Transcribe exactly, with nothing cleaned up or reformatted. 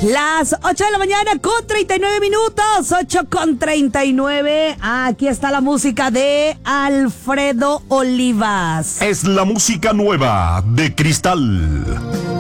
Las ocho de la mañana con treinta y nueve minutos, ocho con treinta y nueve. Aquí está la música de Alfredo Olivas. Es la música nueva de Cristal.